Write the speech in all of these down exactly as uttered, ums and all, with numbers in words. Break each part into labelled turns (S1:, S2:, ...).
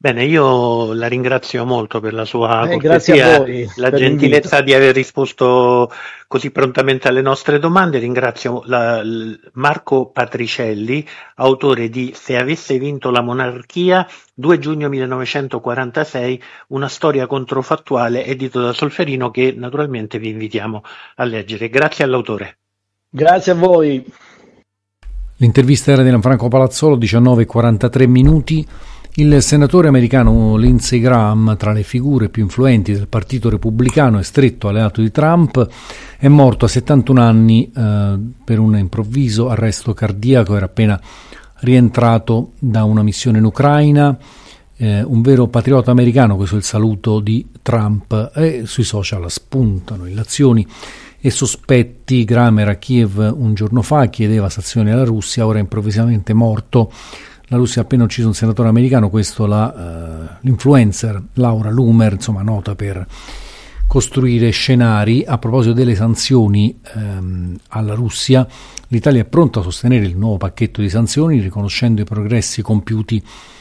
S1: Bene, io la ringrazio molto per la sua
S2: Eh, grazie a
S1: cortesia,
S2: voi
S1: la
S2: per l'invito.
S1: gentilezza di aver risposto così prontamente alle nostre domande. Ringrazio la- l- Marco Patricielli, autore di Se avesse vinto la monarchia, due giugno millenovecentoquarantasei, una storia controfattuale, edito da Solferino, che naturalmente vi invitiamo a leggere. Grazie all'autore.
S2: Grazie a voi.
S3: L'intervista era di Gianfranco Palazzolo, diciannove e quarantatré minuti. Il senatore americano Lindsey Graham, tra le figure più influenti del Partito Repubblicano e stretto alleato di Trump, è morto a settantuno anni eh, per un improvviso arresto cardiaco. Era appena rientrato da una missione in Ucraina. Eh, un vero patriota americano, questo è il saluto di Trump, e sui social spuntano illazioni e sospetti. Graham era a Kiev un giorno fa, chiedeva sanzioni alla Russia, ora è improvvisamente morto. La Russia ha appena ucciso un senatore americano, questo la, uh, l'influencer Laura Loomer, insomma nota per costruire scenari. A proposito delle sanzioni ehm, alla Russia, l'Italia è pronta a sostenere il nuovo pacchetto di sanzioni, riconoscendo i progressi compiuti,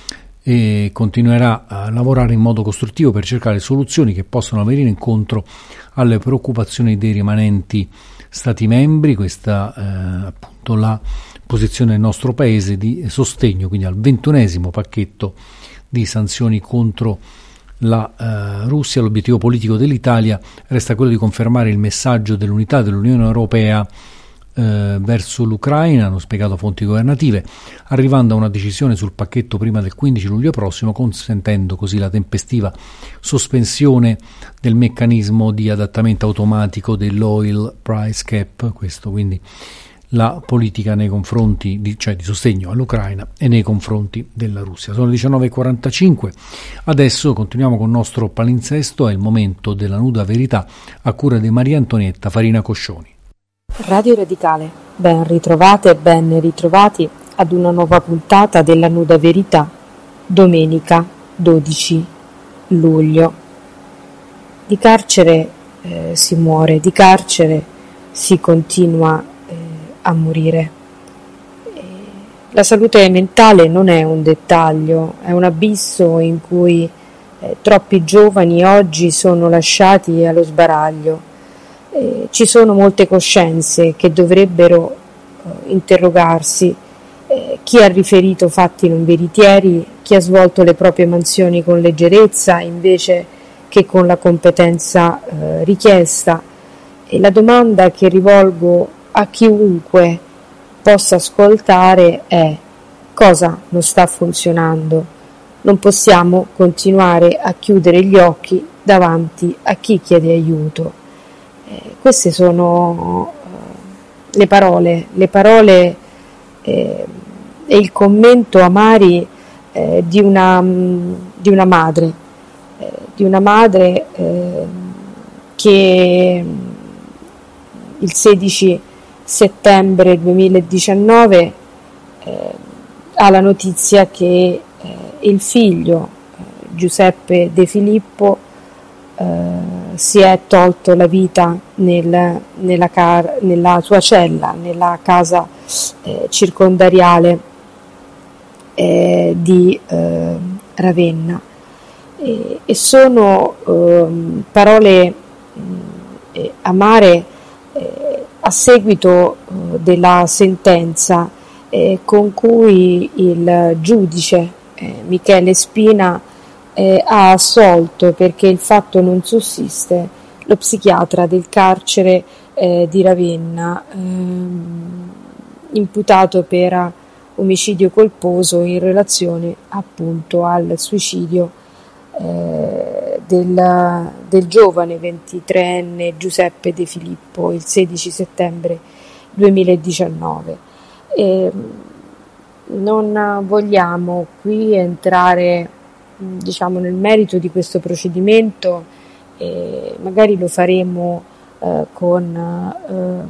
S3: e continuerà a lavorare in modo costruttivo per cercare soluzioni che possano venire incontro alle preoccupazioni dei rimanenti Stati membri. Questa eh, appunto la posizione del nostro Paese di sostegno quindi al ventunesimo pacchetto di sanzioni contro la eh, Russia. L'obiettivo politico dell'Italia resta quello di confermare il messaggio dell'unità dell'Unione Europea eh, verso l'Ucraina, hanno spiegato fonti governative, arrivando a una decisione sul pacchetto prima del quindici luglio prossimo, consentendo così la tempestiva sospensione del meccanismo di adattamento automatico dell'oil price cap. Questo quindi la politica nei confronti di, cioè di sostegno all'Ucraina e nei confronti della Russia. Sono le diciannove e quarantacinque, adesso continuiamo con il nostro palinsesto, è il momento della nuda verità a cura di Maria Antonietta Farina Coscioni.
S4: Radio Radicale, ben ritrovate e ben ritrovati ad una nuova puntata della nuda verità, domenica dodici luglio. Di carcere eh, si muore, di carcere si continua a morire. La salute mentale non è un dettaglio, è un abisso in cui eh, troppi giovani oggi sono lasciati allo sbaraglio. Eh, ci sono molte coscienze che dovrebbero eh, interrogarsi. Eh, chi ha riferito fatti non veritieri, chi ha svolto le proprie mansioni con leggerezza invece che con la competenza eh, richiesta. E la domanda che rivolgo a chiunque possa ascoltare è: cosa non sta funzionando? Non possiamo continuare a chiudere gli occhi davanti a chi chiede aiuto. Eh, queste sono eh, le parole, le parole eh, e il commento amari eh, di, una, di una madre, eh, di una madre eh, che il sedici settembre duemiladiciannove eh, ha la notizia che eh, il figlio eh, Giuseppe De Filippo eh, si è tolto la vita nel, nella, car- nella sua cella, nella casa eh, circondariale eh, di eh, Ravenna. E, e sono eh, parole mh, amare eh, a seguito eh, della sentenza eh, con cui il giudice eh, Michele Spina eh, ha assolto, perché il fatto non sussiste, lo psichiatra del carcere eh, di Ravenna, ehm, imputato per omicidio colposo in relazione appunto al suicidio eh, del, del giovane ventitreenne Giuseppe De Filippo il sedici settembre duemiladiciannove. E non vogliamo qui entrare, diciamo, nel merito di questo procedimento, e magari lo faremo eh, con eh,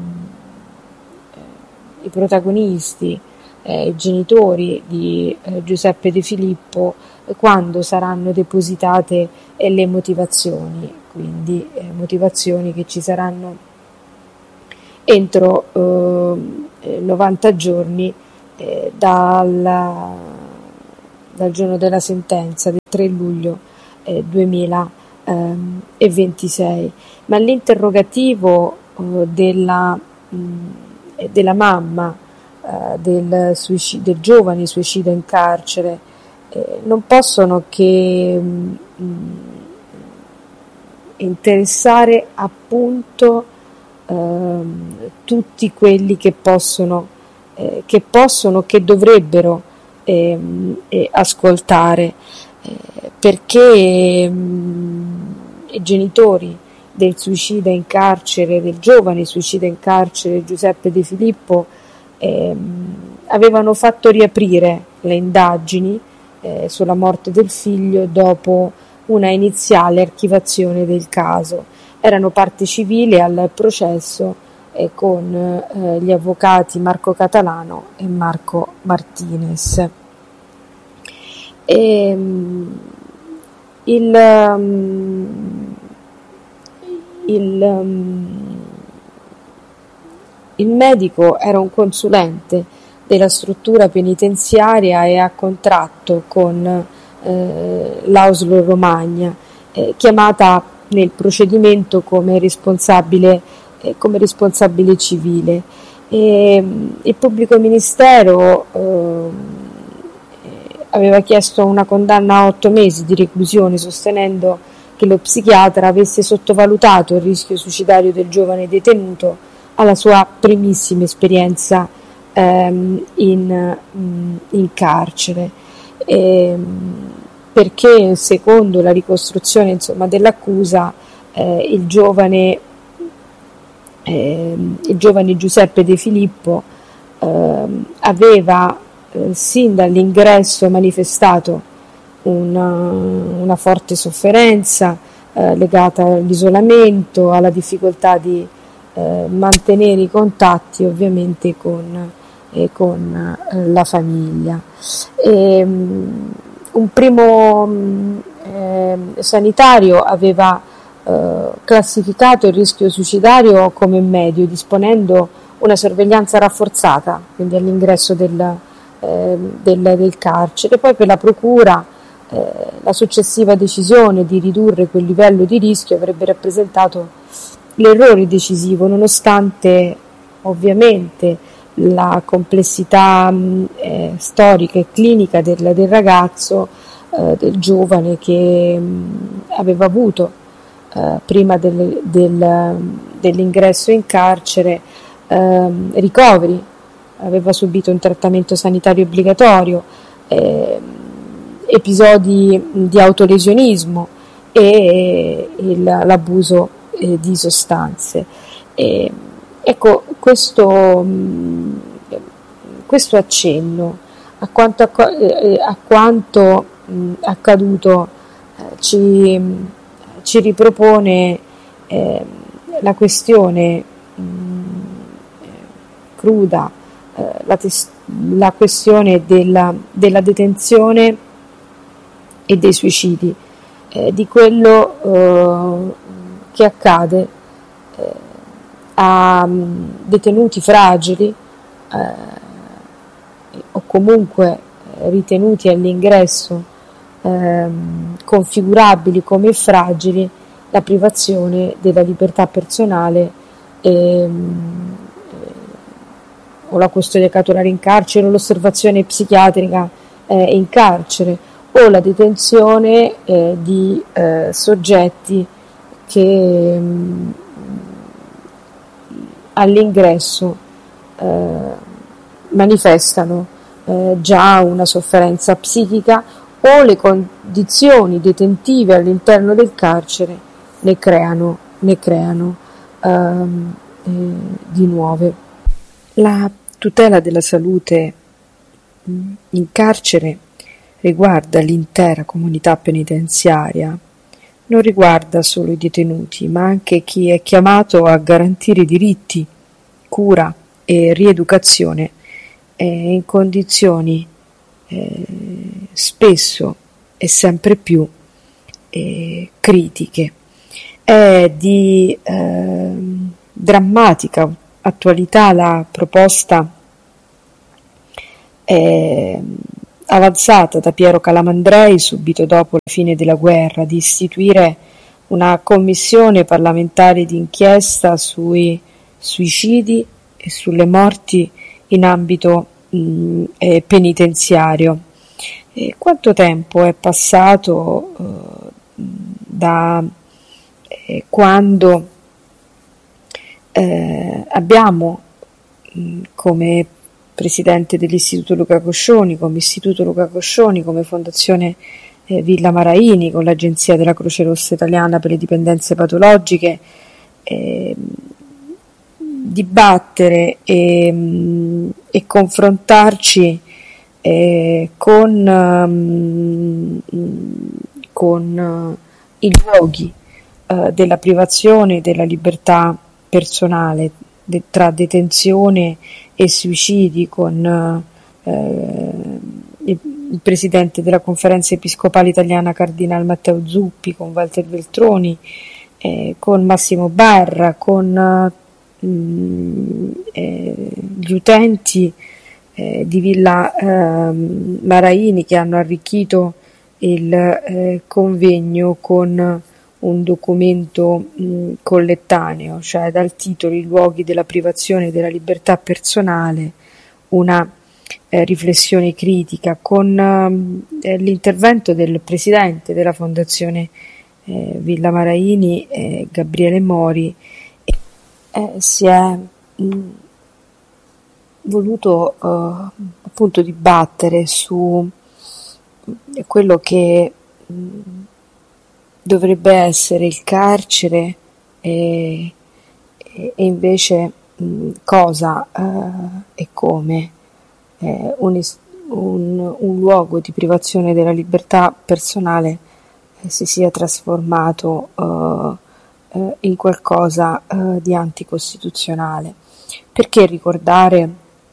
S4: i protagonisti, eh, i genitori di eh, Giuseppe De Filippo, eh, quando saranno depositate eh, le motivazioni, quindi eh, motivazioni che ci saranno entro eh, novanta giorni eh, dalla, dal giorno della sentenza del tre luglio eh, duemilaventisei, ma l'interrogativo eh, della, mh, della mamma eh, del, suicidio, del giovane suicida in carcere eh, non possono che mh, interessare appunto eh, tutti quelli che possono, eh, che possono, che dovrebbero eh, eh, ascoltare, eh, perché mh, i genitori del suicida in carcere, del giovane suicida in carcere Giuseppe De Filippo, eh, avevano fatto riaprire le indagini eh, sulla morte del figlio dopo una iniziale archivazione del caso. Erano parte civile al processo eh, con eh, gli avvocati Marco Catalano e Marco Martinez. E, um, il, um, il, um, il medico era un consulente della struttura penitenziaria e a contratto con eh, l'Auslo Romagna, eh, chiamata nel procedimento come responsabile, eh, come responsabile civile. E, il pubblico ministero eh, aveva chiesto una condanna a otto mesi di reclusione, sostenendo che lo psichiatra avesse sottovalutato il rischio suicidario del giovane detenuto alla sua primissima esperienza ehm, in, in carcere, e, perché secondo la ricostruzione insomma, dell'accusa eh, il giovane eh, il giovane Giuseppe De Filippo eh, aveva eh, sin dall'ingresso manifestato una, una forte sofferenza eh, legata all'isolamento, alla difficoltà di eh, mantenere i contatti ovviamente con, eh, con eh, la famiglia. E, um, un primo um, eh, sanitario aveva eh, classificato il rischio suicidario come medio, disponendo una sorveglianza rafforzata, quindi all'ingresso del, eh, del, del carcere. Poi per la procura eh, la successiva decisione di ridurre quel livello di rischio avrebbe rappresentato l'errore decisivo, nonostante ovviamente la complessità mh, eh, storica e clinica del, del ragazzo, eh, del giovane che mh, aveva avuto eh, prima del, del, dell'ingresso in carcere eh, ricoveri, aveva subito un trattamento sanitario obbligatorio, eh, episodi di autolesionismo e, e l'abuso eh, di sostanze. E, ecco, questo, questo accenno a quanto, a quanto mh, accaduto eh, ci, ci ripropone eh, la questione mh, cruda, eh, la, tes- la questione della, della detenzione e dei suicidi, eh, di quello eh, che accade eh, a um, detenuti fragili eh, o comunque eh, ritenuti all'ingresso eh, configurabili come fragili, la privazione della libertà personale e, o la custodia cautelare in carcere o l'osservazione psichiatrica eh, in carcere o la detenzione eh, di eh, soggetti che mh, all'ingresso eh, manifestano eh, già una sofferenza psichica o le condizioni detentive all'interno del carcere ne creano, ne creano ehm, eh, di nuove. La tutela della salute mh, in carcere riguarda l'intera comunità penitenziaria, non riguarda solo i detenuti, ma anche chi è chiamato a garantire diritti, cura e rieducazione eh, in condizioni eh, spesso e sempre più eh, critiche. È di eh, drammatica attualità la proposta eh, avanzata da Piero Calamandrei subito dopo la fine della guerra di istituire una commissione parlamentare d'inchiesta sui suicidi e sulle morti in ambito mh, eh, penitenziario. E quanto tempo è passato eh, da eh, quando eh, abbiamo mh, come presidente dell'Istituto Luca Coscioni, come Istituto Luca Coscioni, come Fondazione eh, Villa Maraini, con l'Agenzia della Croce Rossa Italiana per le dipendenze patologiche, eh, dibattere e, mh, e confrontarci eh, con, um, con uh, i luoghi uh, della privazione della libertà personale, de- tra detenzione e suicidi, con eh, il, il presidente della Conferenza Episcopale Italiana Cardinal Matteo Zuppi, con Walter Veltroni, eh, con Massimo Barra, con mh, eh, gli utenti eh, di Villa eh, Maraini, che hanno arricchito il eh, convegno con un documento mh, collettaneo, cioè dal titolo I luoghi della privazione della libertà personale, una eh, riflessione critica, con eh, l'intervento del presidente della Fondazione eh, Villa Maraini, eh, Gabriele Mori. Eh, si è mh, voluto eh, appunto dibattere su quello che mh, dovrebbe essere il carcere e, e invece mh, cosa eh, e come eh, un, un, un luogo di privazione della libertà personale eh, si sia trasformato eh, eh, in qualcosa eh, di anticostituzionale. Perché ricordare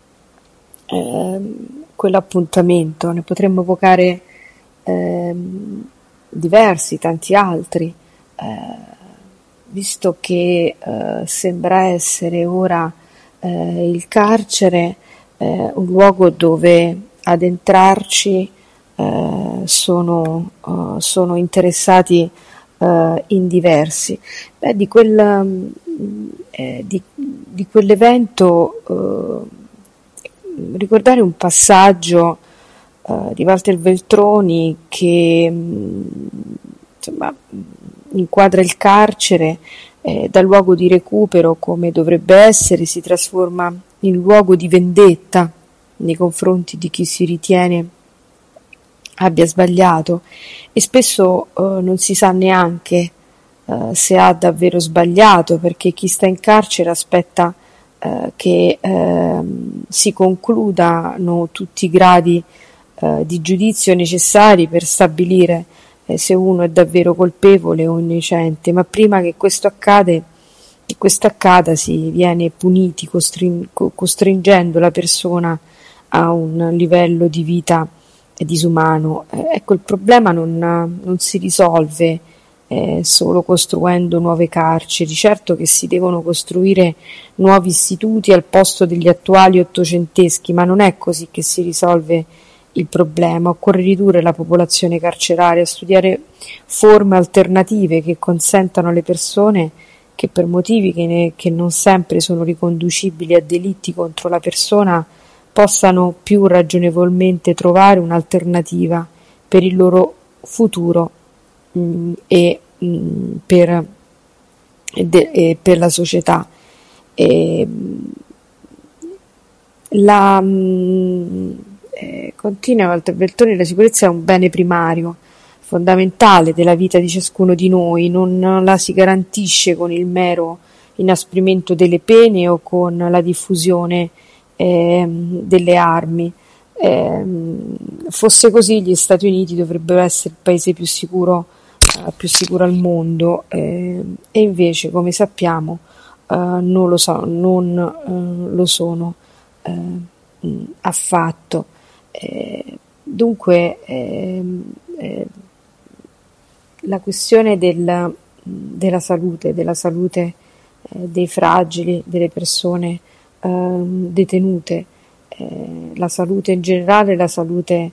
S4: eh, quell'appuntamento? Ne potremmo evocare eh, diversi, tanti altri, eh, visto che eh, sembra essere ora eh, il carcere eh, un luogo dove ad entrarci eh, sono, uh, sono interessati uh, in diversi. Beh, di, quel, eh, di, di quell'evento uh, ricordare un passaggio Uh, di Walter Veltroni che mh, insomma, inquadra il carcere eh, da luogo di recupero come dovrebbe essere, si trasforma in luogo di vendetta nei confronti di chi si ritiene abbia sbagliato, e spesso uh, non si sa neanche uh, se ha davvero sbagliato, perché chi sta in carcere aspetta uh, che uh, si concludano tutti i gradi di giudizio necessari per stabilire eh, se uno è davvero colpevole o innocente, ma prima che questo accade, che questo accada si viene puniti costring- costringendo la persona a un livello di vita eh, disumano. Eh, ecco, il problema non, non si risolve eh, solo costruendo nuove carceri. Certo che si devono costruire nuovi istituti al posto degli attuali ottocenteschi, ma non è così che si risolve il problema. Occorre ridurre la popolazione carceraria, studiare forme alternative che consentano alle persone che per motivi che, ne, che non sempre sono riconducibili a delitti contro la persona possano più ragionevolmente trovare un'alternativa per il loro futuro mh, e mh, per, e de, e per la società. E, la mh, Eh, continua Walter Veltroni: la sicurezza è un bene primario, fondamentale della vita di ciascuno di noi, non la si garantisce con il mero inasprimento delle pene o con la diffusione eh, delle armi. Eh, fosse così, gli Stati Uniti dovrebbero essere il paese più sicuro, eh, più sicuro al mondo, eh, e invece, come sappiamo, eh, non lo so, non eh, lo sono eh, affatto. Eh, dunque eh, eh, la questione del, della salute, della salute eh, dei fragili, delle persone eh, detenute, eh, la salute in generale, la salute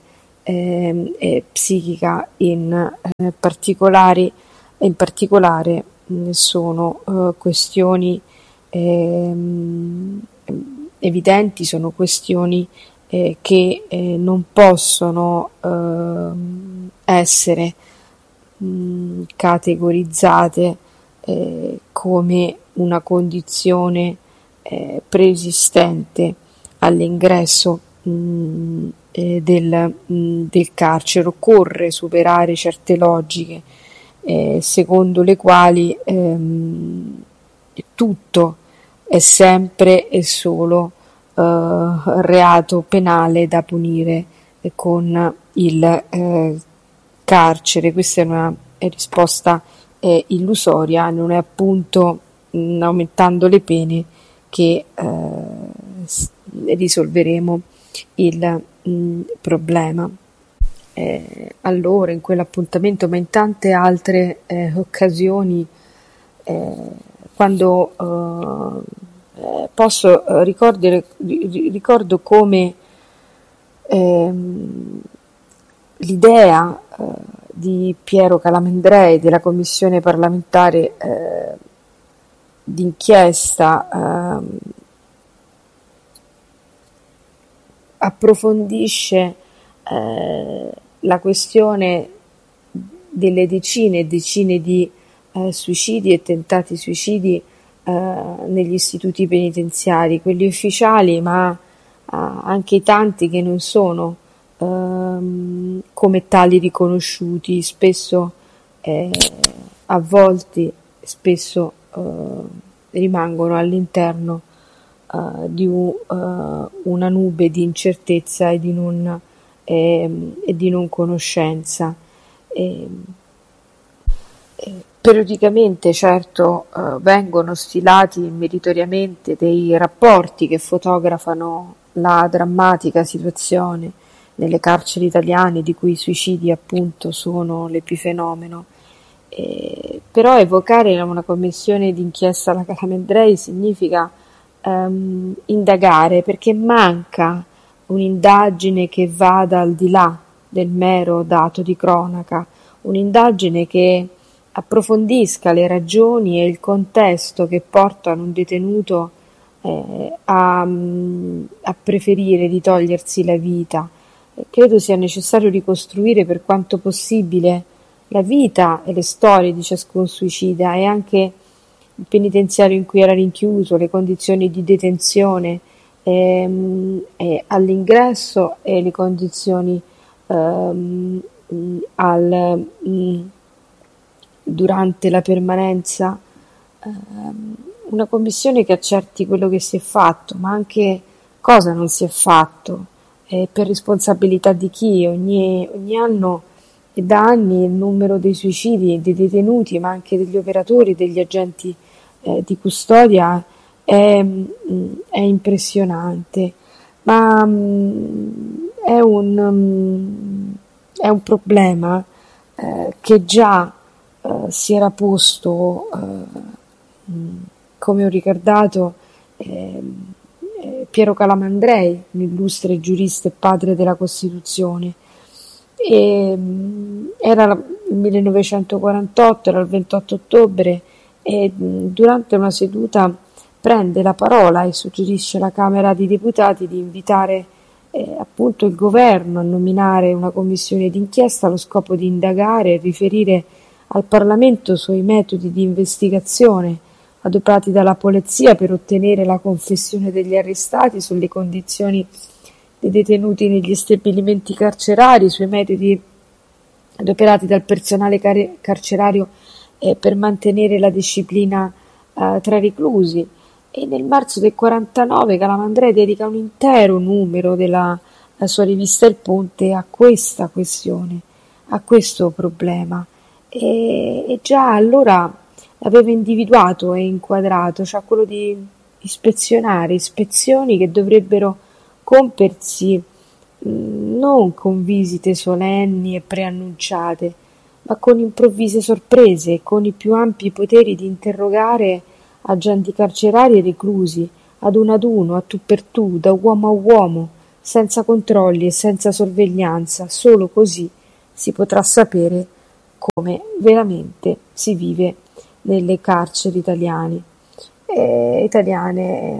S4: eh, e psichica in, eh, particolari, in particolare mh, sono eh, questioni eh, evidenti, sono questioni eh, che eh, non possono eh, essere mh, categorizzate eh, come una condizione eh, preesistente all'ingresso mh, eh, del, mh, del carcere. Occorre superare certe logiche eh, secondo le quali ehm, tutto è sempre e solo eh, reato penale da punire eh, con il eh, carcere. Questa è una risposta eh, illusoria, non è appunto mh, aumentando le pene che eh, risolveremo il mh, problema. Eh, allora, in quell'appuntamento, ma in tante altre eh, occasioni, eh, quando eh, posso eh, ricordare, ricordo come ehm, l'idea eh, di Piero Calamandrei della commissione parlamentare eh, d'inchiesta eh, approfondisce eh, la questione delle decine e decine di eh, suicidi e tentati suicidi eh, negli istituti penitenziari, quelli ufficiali, ma eh, anche i tanti che non sono ehm, come tali riconosciuti, spesso eh, avvolti, spesso eh, rimangono all'interno Uh, di uh, una nube di incertezza e di non, eh, e di non conoscenza. E, e periodicamente, certo, uh, vengono stilati meritoriamente dei rapporti che fotografano la drammatica situazione nelle carceri italiane, di cui i suicidi appunto sono l'epifenomeno. E, però evocare una commissione d'inchiesta alla Calamandrei significa Um, indagare, perché manca un'indagine che vada al di là del mero dato di cronaca, un'indagine che approfondisca le ragioni e il contesto che portano un detenuto eh, a, a preferire di togliersi la vita. E credo sia necessario ricostruire per quanto possibile la vita e le storie di ciascun suicida e anche il penitenziario in cui era rinchiuso, le condizioni di detenzione ehm, eh, all'ingresso e le condizioni ehm, al, mh, durante la permanenza. Ehm, una commissione che accerti quello che si è fatto, ma anche cosa non si è fatto, eh, per responsabilità di chi. Ogni, ogni anno e da anni il numero dei suicidi dei detenuti, ma anche degli operatori, degli agenti eh, di custodia è, è impressionante, ma mh, è, un, mh, è un problema eh, che già eh, si era posto, eh, mh, come ho ricordato, eh, eh, Piero Calamandrei, un illustre giurista e padre della Costituzione. E, mh, era il millenovecentoquarantotto, era il ventotto ottobre, e mh, durante una seduta prende la parola e suggerisce alla Camera dei Deputati di invitare eh, appunto il governo a nominare una commissione d'inchiesta allo scopo di indagare e riferire al Parlamento sui metodi di investigazione adoperati dalla polizia per ottenere la confessione degli arrestati sulle condizioni dei detenuti negli stabilimenti carcerari, sui metodi adoperati dal personale car- carcerario eh, per mantenere la disciplina eh, tra reclusi. E nel marzo del quarantanove Calamandrei dedica un intero numero della sua rivista Il Ponte a questa questione, a questo problema. E, e già allora aveva individuato e inquadrato, cioè quello di ispezionare, ispezioni che dovrebbero compiersi mh, non con visite solenni e preannunciate, ma con improvvise sorprese, con i più ampi poteri di interrogare agenti carcerari e reclusi, ad uno ad uno, a tu per tu, da uomo a uomo, senza controlli e senza sorveglianza. Solo così si potrà sapere come veramente si vive nelle carceri italiane. E, italiane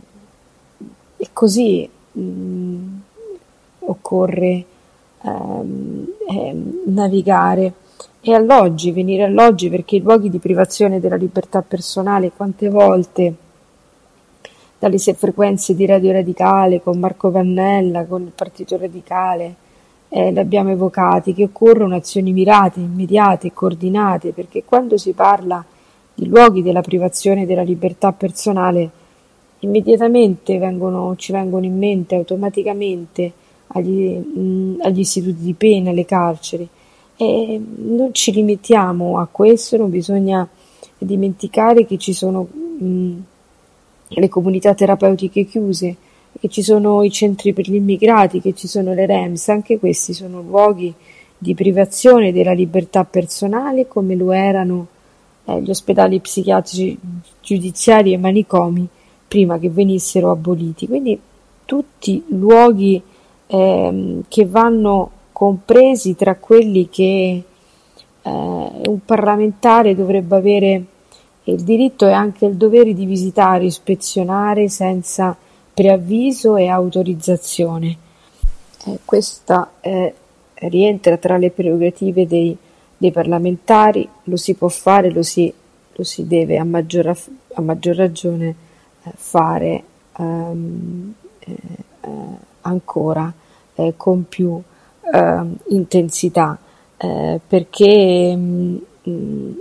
S4: e così mh, occorre ehm, ehm, navigare e alloggi, venire alloggi, perché i luoghi di privazione della libertà personale, quante volte dalle frequenze di Radio Radicale con Marco Pannella, con il Partito Radicale, eh, li abbiamo evocati, che occorrono azioni mirate, immediate e coordinate, perché quando si parla di luoghi della privazione della libertà personale, immediatamente vengono, ci vengono in mente automaticamente agli, mh, agli istituti di pena, alle carceri. E non ci limitiamo a questo, non bisogna dimenticare che ci sono mh, le comunità terapeutiche chiuse, che ci sono i centri per gli immigrati, che ci sono le R E M S, anche questi sono luoghi di privazione della libertà personale, come lo erano eh, gli ospedali psichiatrici giudiziari e manicomi prima che venissero aboliti. Quindi tutti luoghi ehm, che vanno compresi tra quelli che eh, un parlamentare dovrebbe avere il diritto e anche il dovere di visitare, ispezionare senza preavviso e autorizzazione. Eh, questa eh, rientra tra le prerogative dei, dei parlamentari, lo si può fare, lo si, lo si deve a maggior, a maggior ragione eh, fare ehm, eh, eh, ancora eh, con più eh, intensità, eh, perché mh, mh,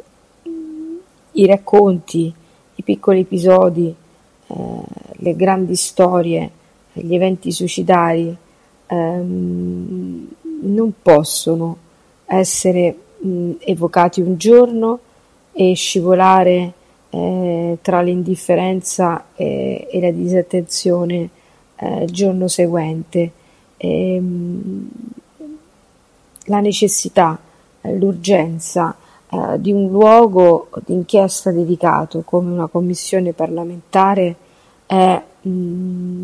S4: i racconti, i piccoli episodi, eh, le grandi storie, gli eventi suicidari ehm, non possono essere mh, evocati un giorno e scivolare eh, tra l'indifferenza e, e la disattenzione eh, il giorno seguente. E, mh, la necessità, l'urgenza Uh, di un luogo d'inchiesta dedicato come una commissione parlamentare è, mh,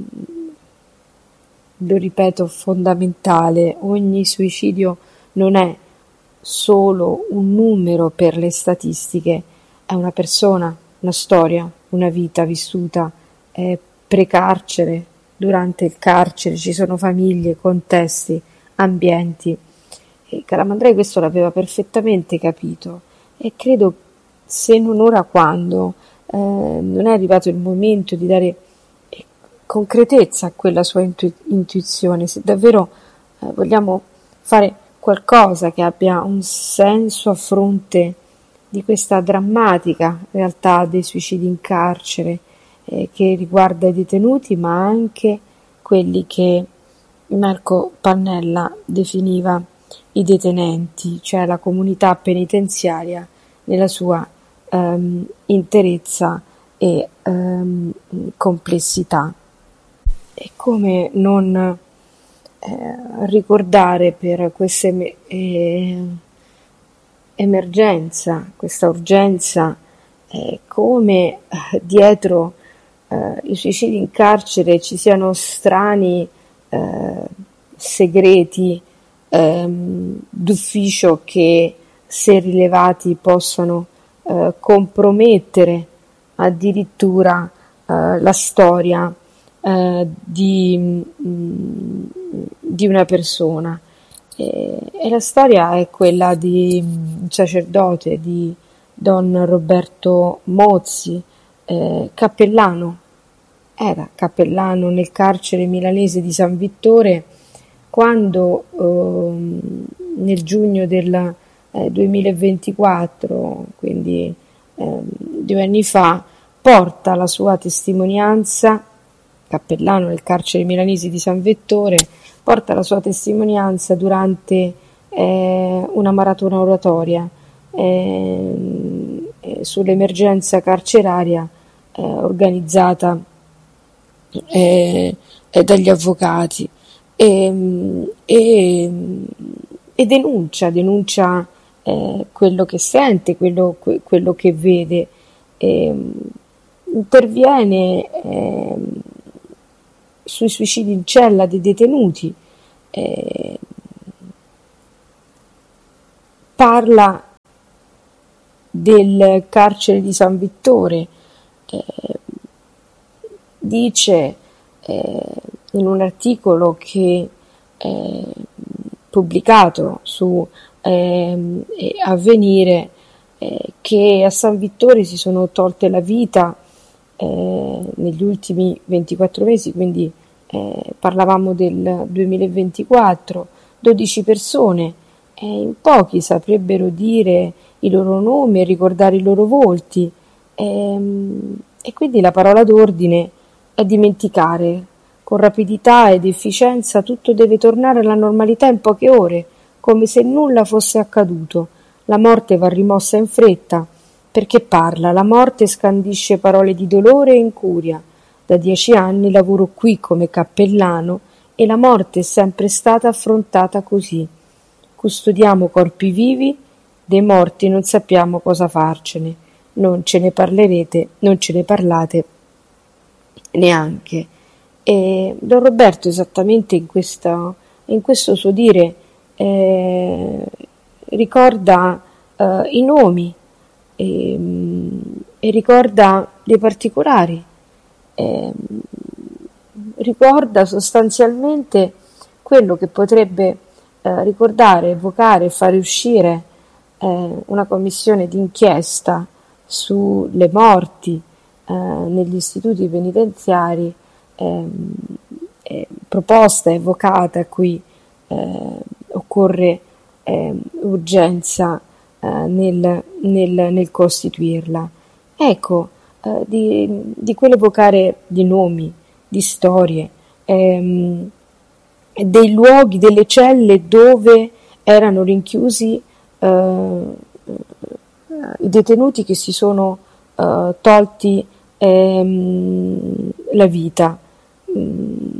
S4: lo ripeto, fondamentale. Ogni suicidio non è solo un numero per le statistiche, è una persona, una storia, una vita vissuta, è pre-carcere, durante il carcere, ci sono famiglie, contesti, ambienti. E Calamandrei questo l'aveva perfettamente capito e credo, se non ora quando, eh, non è arrivato il momento di dare concretezza a quella sua intu- intuizione, se davvero eh, vogliamo fare qualcosa che abbia un senso a fronte di questa drammatica realtà dei suicidi in carcere, eh, che riguarda i detenuti ma anche quelli che Marco Pannella definiva i detenenti, cioè la comunità penitenziaria nella sua ehm, interezza e ehm, complessità. E come non eh, ricordare per questa em- eh, emergenza, questa urgenza, eh, come eh, dietro eh, i suicidi in carcere ci siano strani eh, segreti ehm, d'ufficio che, se rilevati, possano eh, compromettere addirittura eh, la storia eh, di, mh, di una persona. E, e la storia è quella di un sacerdote, di Don Roberto Mozzi, eh, cappellano, era cappellano nel carcere milanese di San Vittore, quando eh, nel giugno del eh, duemilaventiquattro, quindi eh, due anni fa, porta la sua testimonianza, cappellano nel carcere milanese di San Vittore, porta la sua testimonianza durante eh, una maratona oratoria eh, eh, sull'emergenza carceraria eh, organizzata eh, eh, dagli avvocati. E, e, e denuncia, denuncia eh, quello che sente, quello, que, quello che vede, e, interviene eh, sui suicidi in cella dei detenuti, eh, parla del carcere di San Vittore, eh, dice eh, in un articolo che eh, pubblicato su eh, Avvenire eh, che a San Vittore si sono tolte la vita eh, negli ultimi ventiquattro mesi, quindi eh, parlavamo del duemilaventiquattro, dodici persone, e in pochi saprebbero dire i loro nomi e ricordare i loro volti, e, e quindi la parola d'ordine è dimenticare. Con rapidità ed efficienza tutto deve tornare alla normalità in poche ore, come se nulla fosse accaduto. La morte va rimossa in fretta, perché parla, la morte scandisce parole di dolore e incuria. Da dieci anni lavoro qui come cappellano e la morte è sempre stata affrontata così. Custodiamo corpi vivi, dei morti non sappiamo cosa farcene. Non ce ne parlerete, non ce ne parlate neanche. E Don Roberto esattamente in, questa, in questo suo dire eh, ricorda eh, i nomi e, e ricorda dei particolari, eh, ricorda sostanzialmente quello che potrebbe eh, ricordare, evocare, fare uscire eh, una commissione d'inchiesta sulle morti eh, negli istituti penitenziari, eh, eh, proposta, evocata, a cui eh, occorre eh, urgenza eh, nel, nel, nel costituirla. Ecco, eh, di, di quell'evocare di nomi, di storie, ehm, dei luoghi, delle celle dove erano rinchiusi eh, i detenuti che si sono eh, tolti ehm, la vita. Mm,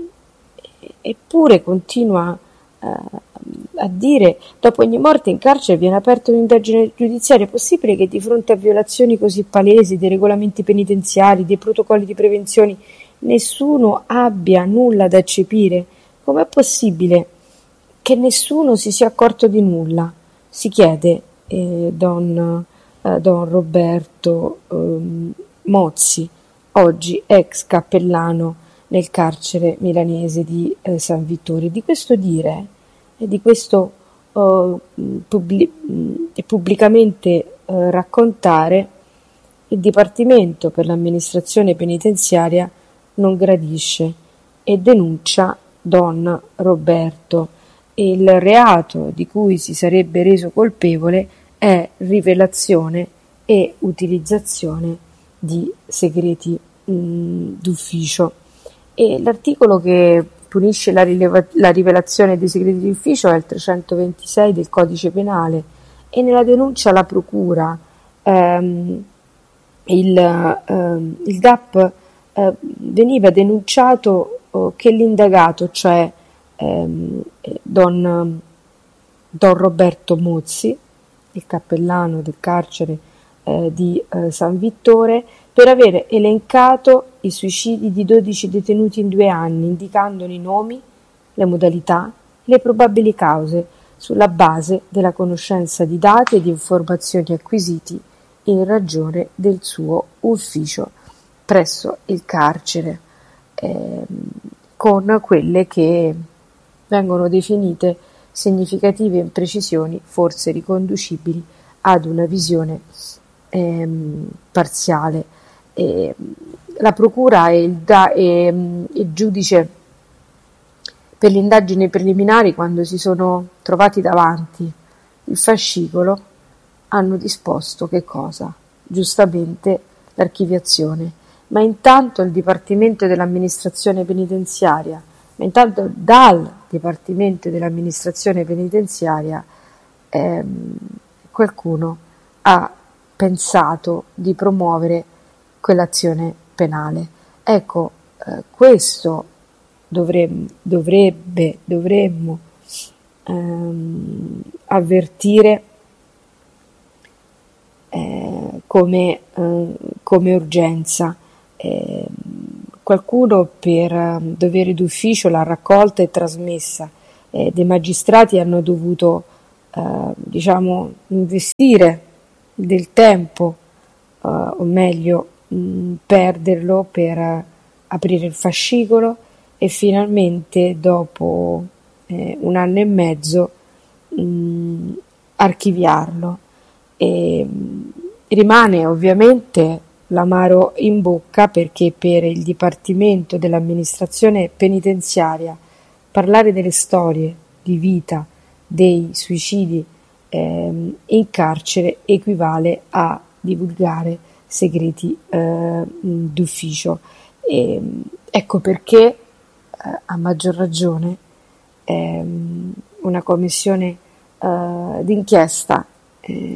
S4: eppure continua eh, a dire: dopo ogni morte in carcere viene aperta un'indagine giudiziaria. È possibile che di fronte a violazioni così palesi dei regolamenti penitenziari, dei protocolli di prevenzione, nessuno abbia nulla da eccepire? Com'è possibile che nessuno si sia accorto di nulla? Si chiede eh, don, eh, don Roberto eh, Mozzi, oggi ex cappellano nel carcere milanese di eh, San Vittore. Di questo dire e di questo eh, pubblic- pubblicamente eh, raccontare, il Dipartimento per l'amministrazione penitenziaria non gradisce e denuncia don Roberto. Il reato di cui si sarebbe reso colpevole è rivelazione e utilizzazione di segreti mh, d'ufficio. E l'articolo che punisce la, rileva- la rivelazione dei segreti d'ufficio è il trecentoventisei del Codice Penale, e nella denuncia alla procura ehm, il, ehm, il D A P eh, veniva denunciato oh, che l'indagato, cioè ehm, don, don Roberto Mozzi, il cappellano del carcere eh, di eh, San Vittore, per aver elencato i suicidi di dodici detenuti in due anni, indicandone i nomi, le modalità, le probabili cause, sulla base della conoscenza di dati e di informazioni acquisiti in ragione del suo ufficio presso il carcere, eh, con quelle che vengono definite significative imprecisioni, forse riconducibili ad una visione ehm, parziale. E la procura e il, da, e, il giudice per le indagini preliminari, quando si sono trovati davanti il fascicolo, hanno disposto che cosa? Giustamente l'archiviazione. Ma intanto il Dipartimento dell'amministrazione penitenziaria, ma intanto dal Dipartimento dell'amministrazione penitenziaria ehm, qualcuno ha pensato di promuovere quell'azione penale. Ecco, eh, questo dovremmo, dovrebbe, dovremmo ehm, avvertire eh, come, eh, come urgenza. Eh, qualcuno per eh, dovere d'ufficio l'ha raccolta e trasmessa, eh, dei magistrati hanno dovuto eh, diciamo investire del tempo, eh, o meglio mh, perderlo per eh, aprire il fascicolo e finalmente dopo eh, un anno e mezzo mh, archiviarlo. E, mh, rimane ovviamente l'amaro in bocca perché per il Dipartimento dell'Amministrazione Penitenziaria parlare delle storie di vita dei suicidi ehm, in carcere equivale a divulgare segreti eh, d'ufficio. E, ecco perché eh, a maggior ragione ehm, una commissione eh, d'inchiesta eh,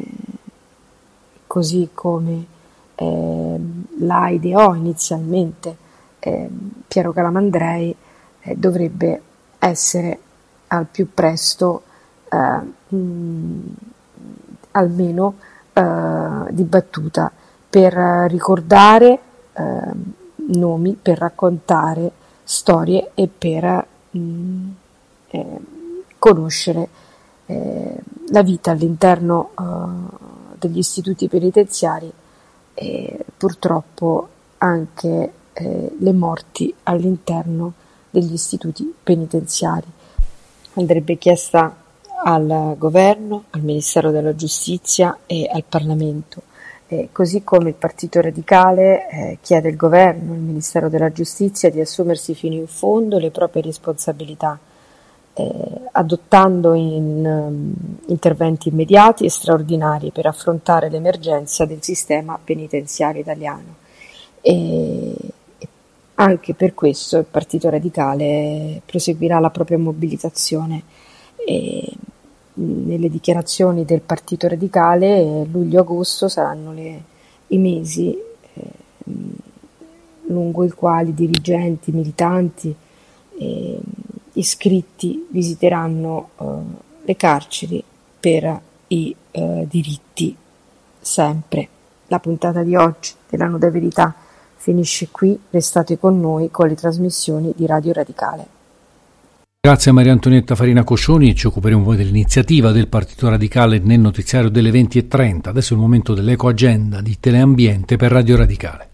S4: così come eh, la ideò inizialmente eh, Piero Calamandrei eh, dovrebbe essere al più presto eh, mh, almeno eh, dibattuta per ricordare eh, nomi, per raccontare storie e per mh, eh, conoscere eh, la vita all'interno eh, degli istituti penitenziari e purtroppo anche eh, le morti all'interno degli istituti penitenziari. Andrebbe chiesta al governo, al Ministero della Giustizia e al Parlamento, eh, così come il Partito Radicale eh, chiede al governo e al Ministero della Giustizia di assumersi fino in fondo le proprie responsabilità, eh, adottando in, um, interventi immediati e straordinari per affrontare l'emergenza del sistema penitenziario italiano. E, anche per questo il Partito Radicale proseguirà la propria mobilitazione e nelle dichiarazioni del Partito Radicale luglio-agosto saranno le, i mesi eh, lungo i quali dirigenti, militanti e iscritti visiteranno eh, le carceri per i eh, diritti sempre. La puntata di oggi della Nuda Verità finisce qui, restate con noi con le trasmissioni di Radio Radicale.
S3: Grazie a Maria Antonietta Farina Coscioni e ci occuperemo poi dell'iniziativa del Partito Radicale nel notiziario delle venti e trenta. Adesso è il momento dell'Eco Agenda di Teleambiente per Radio Radicale.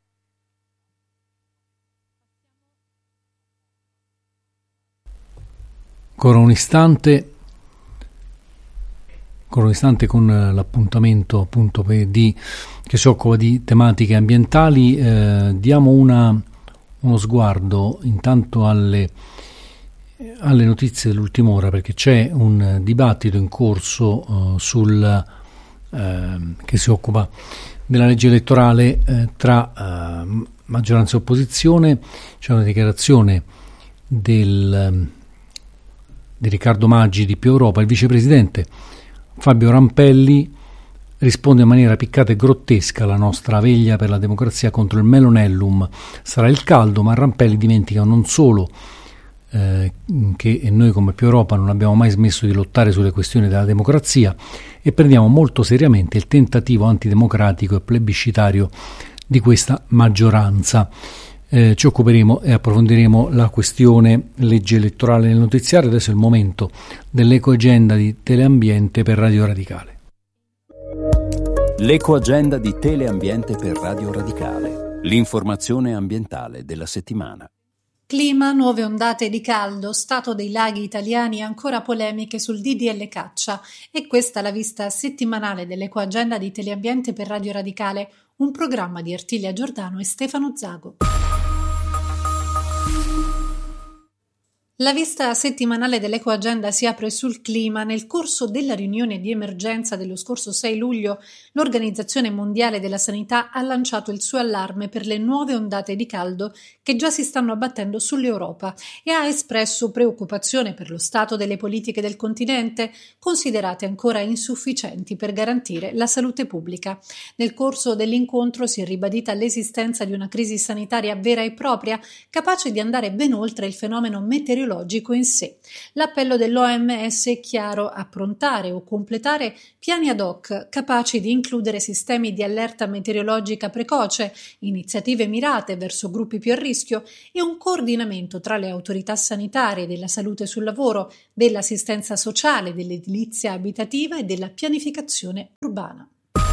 S3: Ancora un istante, ancora un istante con l'appuntamento appunto di, che si occupa di tematiche ambientali. Eh, diamo una, uno sguardo intanto alle, alle notizie dell'ultima ora, perché c'è un dibattito in corso eh, sul, eh, che si occupa della legge elettorale eh, tra eh, maggioranza e opposizione. C'è una dichiarazione del di Riccardo Maggi di Più Europa. Il vicepresidente Fabio Rampelli risponde in maniera piccata e grottesca alla nostra veglia per la democrazia contro il Melonellum. Sarà il caldo, ma Rampelli dimentica non solo eh, che noi come Più Europa non abbiamo mai smesso di lottare sulle questioni della democrazia e prendiamo molto seriamente il tentativo antidemocratico e plebiscitario di questa maggioranza. Eh, ci occuperemo e approfondiremo la questione legge elettorale nel notiziario. Adesso è il momento dell'Eco Agenda di Teleambiente per Radio Radicale.
S5: L'Eco Agenda di Teleambiente per Radio Radicale. L'informazione ambientale della settimana.
S6: Clima, nuove ondate di caldo, stato dei laghi italiani e ancora polemiche sul D D L caccia. E questa è la vista settimanale dell'Eco Agenda di Teleambiente per Radio Radicale, un programma di Artilia Giordano e Stefano Zago. La vista settimanale dell'Eco Agenda si apre sul clima. Nel corso della riunione di emergenza dello scorso sei luglio, l'Organizzazione Mondiale della Sanità ha lanciato il suo allarme per le nuove ondate di caldo che già si stanno abbattendo sull'Europa e ha espresso preoccupazione per lo stato delle politiche del continente, considerate ancora insufficienti per garantire la salute pubblica. Nel corso dell'incontro si è ribadita l'esistenza di una crisi sanitaria vera e propria, capace di andare ben oltre il fenomeno meteorologico meteorologico in sé. L'appello dell'O M S è chiaro: approntare o completare piani ad hoc capaci di includere sistemi di allerta meteorologica precoce, iniziative mirate verso gruppi più a rischio e un coordinamento tra le autorità sanitarie, della salute sul lavoro, dell'assistenza sociale, dell'edilizia abitativa e della pianificazione urbana.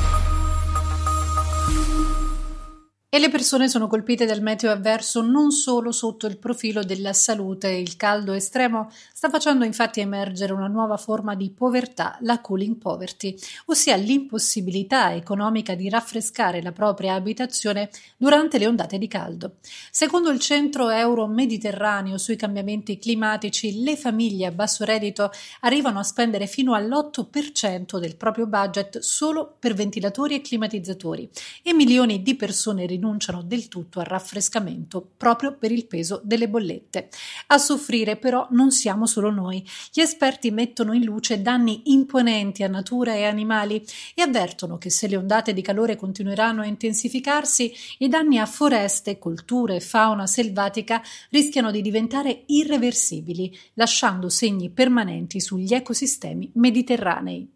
S6: E le persone sono colpite dal meteo avverso non solo sotto il profilo della salute. Il caldo estremo sta facendo infatti emergere una nuova forma di povertà, la cooling poverty, ossia l'impossibilità economica di raffrescare la propria abitazione durante le ondate di caldo. Secondo il Centro Euro-Mediterraneo sui cambiamenti climatici, le famiglie a basso reddito arrivano a spendere fino all'otto per cento del proprio budget solo per ventilatori e climatizzatori, e milioni di persone rinunciano rinunciano del tutto al raffrescamento proprio per il peso delle bollette. A soffrire però non siamo solo noi. Gli esperti mettono in luce danni imponenti a natura e animali e avvertono che se le ondate di calore continueranno a intensificarsi, i danni a foreste, colture e fauna selvatica rischiano di diventare irreversibili, lasciando segni permanenti sugli ecosistemi mediterranei.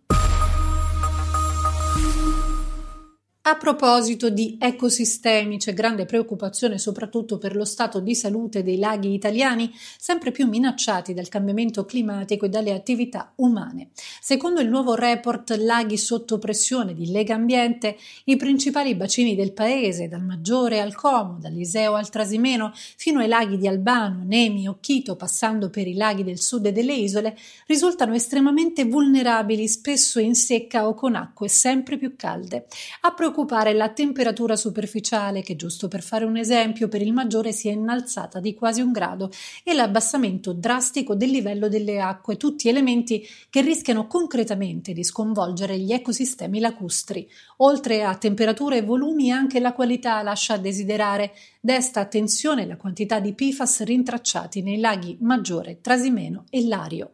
S6: A proposito di ecosistemi, c'è grande preoccupazione soprattutto per lo stato di salute dei laghi italiani, sempre più minacciati dal cambiamento climatico e dalle attività umane. Secondo il nuovo report Laghi sotto pressione di Legambiente, i principali bacini del paese, dal Maggiore al Como, dall'Iseo al Trasimeno, fino ai laghi di Albano, Nemi, Occhito, passando per i laghi del sud e delle isole, risultano estremamente vulnerabili, spesso in secca o con acque sempre più calde. A preoccupare la temperatura superficiale che, giusto per fare un esempio, per il Maggiore si è innalzata di quasi un grado, e l'abbassamento drastico del livello delle acque, tutti elementi che rischiano concretamente di sconvolgere gli ecosistemi lacustri. Oltre a temperatura e volumi, anche la qualità lascia a desiderare. Desta attenzione la quantità di P F A S rintracciati nei laghi Maggiore, Trasimeno e Lario.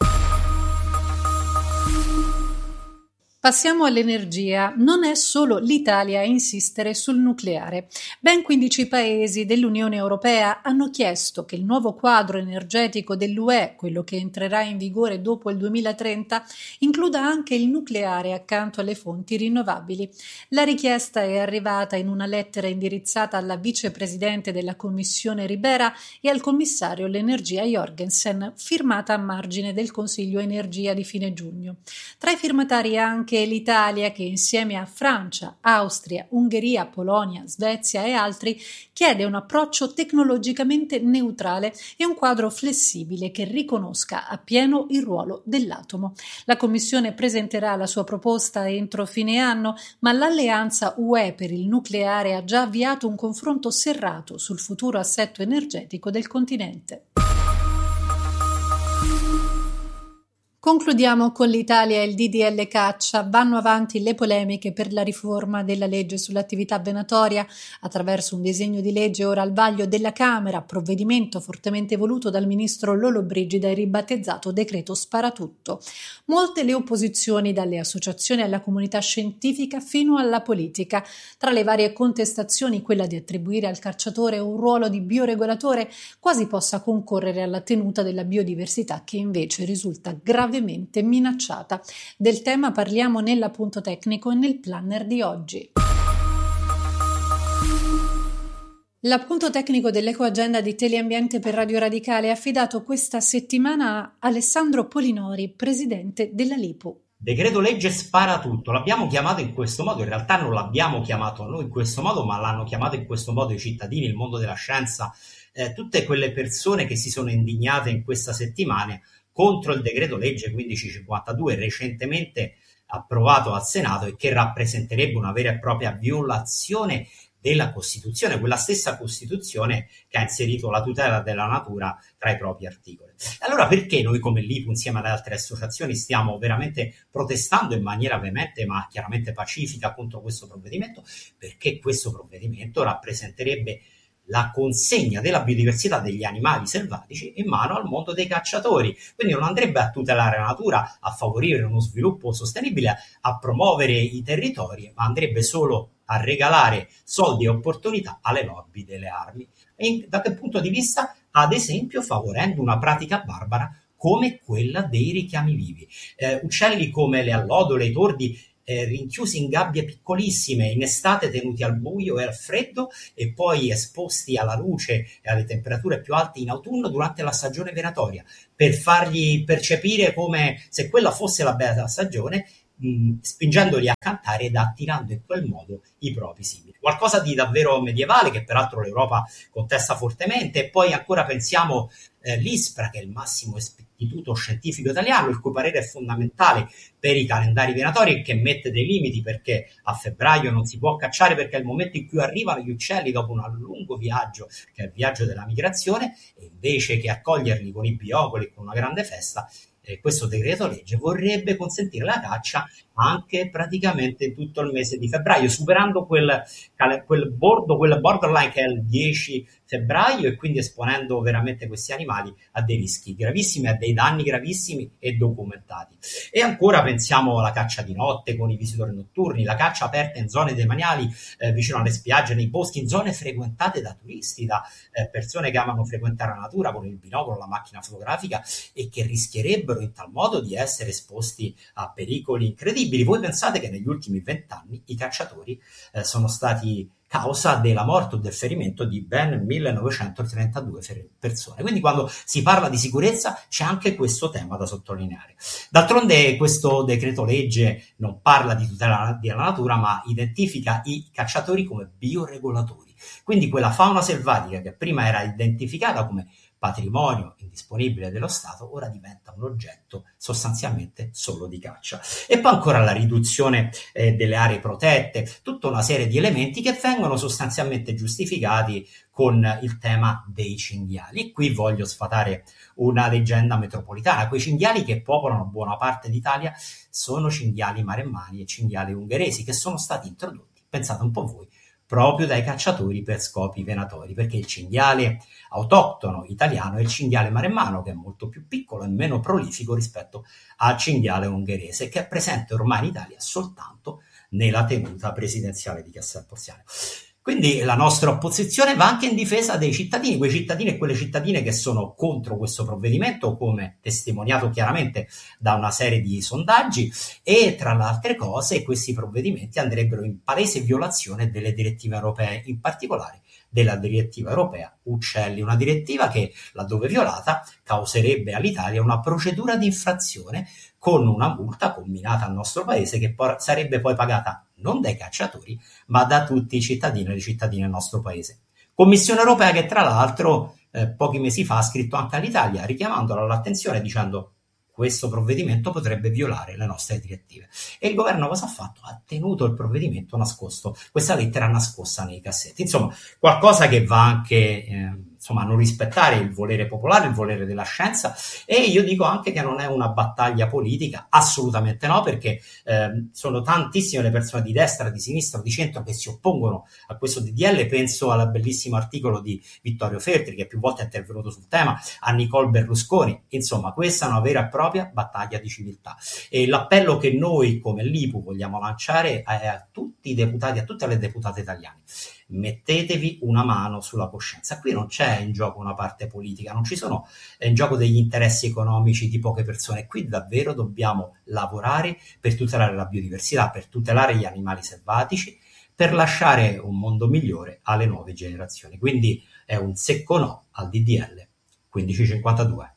S6: Passiamo all'energia. Non è solo l'Italia a insistere sul nucleare. Ben quindici paesi dell'Unione Europea hanno chiesto che il nuovo quadro energetico dell'U E, quello che entrerà in vigore dopo il duemilatrenta, includa anche il nucleare accanto alle fonti rinnovabili. La richiesta è arrivata in una lettera indirizzata alla vicepresidente della Commissione Ribera e al commissario all'energia Jorgensen, firmata a margine del Consiglio Energia di fine giugno. Tra i firmatari anche l'Italia, che insieme a Francia, Austria, Ungheria, Polonia, Svezia e altri chiede un approccio tecnologicamente neutrale e un quadro flessibile che riconosca appieno il ruolo dell'atomo. La Commissione presenterà la sua proposta entro fine anno, ma l'Alleanza U E per il nucleare ha già avviato un confronto serrato sul futuro assetto energetico del continente. Concludiamo con l'Italia e il D D L caccia. Vanno avanti le polemiche per la riforma della legge sull'attività venatoria attraverso un disegno di legge ora al vaglio della Camera, provvedimento fortemente voluto dal ministro Lollobrigida e ribattezzato decreto sparatutto. Molte le opposizioni, dalle associazioni alla comunità scientifica fino alla politica. Tra le varie contestazioni, quella di attribuire al cacciatore un ruolo di bioregolatore quasi possa concorrere alla tenuta della biodiversità, che invece risulta gravemente minacciata. Del tema parliamo nell'appunto tecnico e nel planner di oggi. L'appunto tecnico dell'Ecoagenda di Teleambiente per Radio Radicale è affidato questa settimana a Alessandro Polinori, presidente della Lipu.
S7: Decreto legge spara tutto, l'abbiamo chiamato in questo modo, in realtà non l'abbiamo chiamato noi in questo modo, ma l'hanno chiamato in questo modo i cittadini, il mondo della scienza, eh, tutte quelle persone che si sono indignate in questa settimana contro il decreto legge millequindicentocinquantadue recentemente approvato al Senato e che rappresenterebbe una vera e propria violazione della Costituzione, quella stessa Costituzione che ha inserito la tutela della natura tra i propri articoli. Allora perché noi come Lipu insieme alle altre associazioni stiamo veramente protestando in maniera veemente ma chiaramente pacifica contro questo provvedimento? Perché questo provvedimento rappresenterebbe la consegna della biodiversità degli animali selvatici in mano al mondo dei cacciatori, quindi non andrebbe a tutelare la natura, a favorire uno sviluppo sostenibile, a promuovere i territori, ma andrebbe solo a regalare soldi e opportunità alle lobby delle armi. E da che punto di vista? ad esempio favorendo una pratica barbara come quella dei richiami vivi. Eh, uccelli come le allodole, i tordi, eh, rinchiusi in gabbie piccolissime, in estate tenuti al buio e al freddo e poi esposti alla luce e alle temperature più alte in autunno durante la stagione venatoria, per fargli percepire come se quella fosse la bella stagione, mh, spingendoli a cantare ed attirando in quel modo i propri simili. Qualcosa di davvero medievale che peraltro l'Europa contesta fortemente. E poi ancora pensiamo eh, l'ISPRA, che è il massimo istituto scientifico italiano, il cui parere è fondamentale per i calendari venatori, che mette dei limiti perché a febbraio non si può cacciare perché è il momento in cui arrivano gli uccelli dopo un lungo viaggio, che è il viaggio della migrazione, e invece che accoglierli con i biocoli e con una grande festa, eh, questo decreto legge vorrebbe consentire la caccia anche praticamente tutto il mese di febbraio, superando quel, quel bordo, quel borderline che è il dieci febbraio, e quindi esponendo veramente questi animali a dei rischi gravissimi, a dei danni gravissimi e documentati. E ancora pensiamo alla caccia di notte con i visitori notturni, la caccia aperta in zone demaniali, eh, vicino alle spiagge, nei boschi, in zone frequentate da turisti, da eh, persone che amano frequentare la natura con il binocolo, la macchina fotografica, e che rischierebbero in tal modo di essere esposti a pericoli incredibili. Voi pensate che negli ultimi vent'anni i cacciatori eh, sono stati causa della morte o del ferimento di ben millenovecentotrentadue persone. Quindi quando si parla di sicurezza c'è anche questo tema da sottolineare. D'altronde questo decreto legge non parla di tutela della natura, ma identifica i cacciatori come bioregolatori. Quindi quella fauna selvatica che prima era identificata come patrimonio indisponibile dello Stato ora diventa un oggetto sostanzialmente solo di caccia. E poi ancora la riduzione eh, delle aree protette, tutta una serie di elementi che vengono sostanzialmente giustificati con il tema dei cinghiali. E qui voglio sfatare una leggenda metropolitana. Quei cinghiali che popolano buona parte d'Italia sono cinghiali maremmani e cinghiali ungheresi, che sono stati introdotti, pensate un po' voi, proprio dai cacciatori per scopi venatori, perché il cinghiale autoctono italiano è il cinghiale maremmano, che è molto più piccolo e meno prolifico rispetto al cinghiale ungherese, che è presente ormai in Italia soltanto nella tenuta presidenziale di Castel Porziano. Quindi la nostra opposizione va anche in difesa dei cittadini, quei cittadini e quelle cittadine che sono contro questo provvedimento, come testimoniato chiaramente da una serie di sondaggi, e tra le altre cose questi provvedimenti andrebbero in palese violazione delle direttive europee, in particolare della direttiva europea Uccelli, una direttiva che, laddove violata, causerebbe all'Italia una procedura di infrazione con una multa comminata al nostro paese, che poi sarebbe poi pagata non dai cacciatori, ma da tutti i cittadini e le cittadine del nostro paese. Commissione europea che tra l'altro eh, pochi mesi fa ha scritto anche all'Italia, richiamandola all'attenzione dicendo: questo provvedimento potrebbe violare le nostre direttive. E il governo cosa ha fatto? Ha tenuto il provvedimento nascosto, questa lettera nascosta nei cassetti. Insomma, qualcosa che va anche eh, insomma, a non rispettare il volere popolare, il volere della scienza. E io dico anche che non è una battaglia politica, assolutamente no, perché eh, sono tantissime le persone di destra, di sinistra, di centro che si oppongono a questo D D L. Penso al bellissimo articolo di Vittorio Feltri, che più volte è intervenuto sul tema, a Nicole Berlusconi. Insomma, questa è una vera e propria battaglia di civiltà. E l'appello che noi come l'I P U vogliamo lanciare è a tutti i deputati, a tutte le deputate italiane: mettetevi una mano sulla coscienza. Qui non c'è in gioco una parte politica, non ci sono in gioco degli interessi economici di poche persone. Qui davvero dobbiamo lavorare per tutelare la biodiversità, per tutelare gli animali selvatici, per lasciare un mondo migliore alle nuove generazioni. Quindi è un secco no al D D L quindici cinquantadue.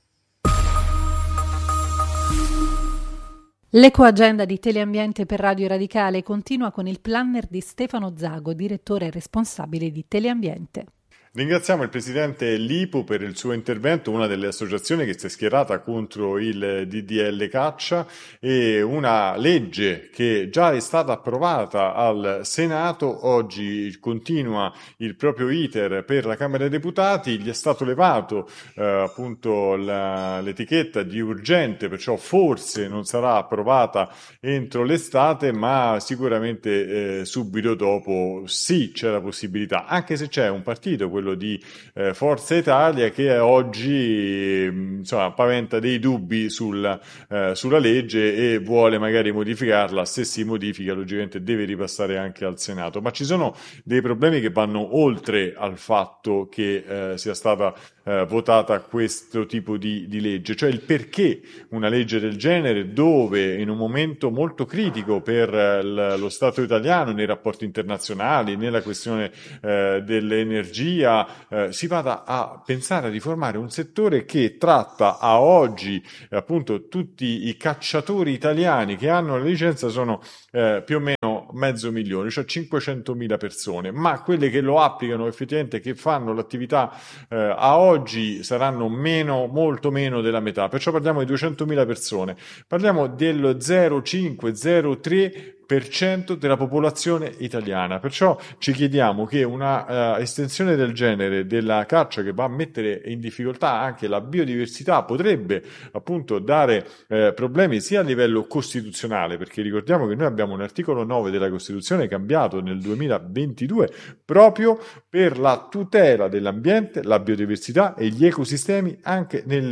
S6: L'ecoagenda di Teleambiente per Radio Radicale continua con il planner di Stefano Zago, direttore responsabile di Teleambiente.
S8: Ringraziamo il presidente L'I P U per il suo intervento, una delle associazioni che si è schierata contro il D D L caccia, e una legge che già è stata approvata al Senato, oggi continua il proprio iter per la Camera dei Deputati. Gli è stato levato eh, appunto la, l'etichetta di urgente, perciò forse non sarà approvata entro l'estate, ma sicuramente eh, subito dopo sì c'è la possibilità, anche se c'è un partito, quello di eh, Forza Italia, che oggi eh, insomma paventa dei dubbi sul, eh, sulla legge e vuole magari modificarla. Se si modifica, logicamente deve ripassare anche al Senato, ma ci sono dei problemi che vanno oltre al fatto che eh, sia stata eh, votata questo tipo di, di legge, cioè il perché una legge del genere, dove in un momento molto critico per l- lo Stato italiano nei rapporti internazionali, nella questione eh, dell'energia, eh, si vada a pensare a riformare un settore che tratta a oggi eh, appunto tutti i cacciatori italiani che hanno la licenza sono eh, più o meno mezzo milione, cioè cinquecentomila persone, ma quelle che lo applicano effettivamente, che fanno l'attività eh, a oggi saranno meno, molto meno della metà, perciò parliamo di duecentomila persone, parliamo dello zero virgola cinque zero tre per cento della popolazione italiana, perciò ci chiediamo che una uh, estensione del genere della caccia, che va a mettere in difficoltà anche la biodiversità, potrebbe appunto dare eh, problemi sia a livello costituzionale, perché ricordiamo che noi abbiamo un articolo nove della Costituzione cambiato nel duemilaventidue proprio per la tutela dell'ambiente, la biodiversità e gli ecosistemi, anche nel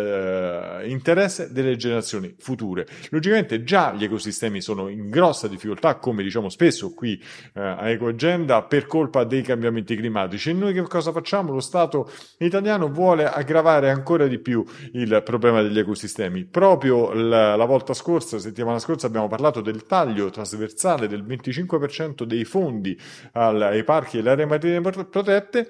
S8: eh, interesse delle generazioni future. Logicamente già gli ecosistemi sono in grossa difficoltà, come diciamo spesso qui eh, a Ecoagenda, per colpa dei cambiamenti climatici, e noi che cosa facciamo? Lo Stato italiano vuole aggravare ancora di più il problema degli ecosistemi. Proprio la, la volta scorsa, settimana scorsa, abbiamo parlato del taglio trasversale del venticinque per cento dei fondi al, ai parchi e alle aree marine protette.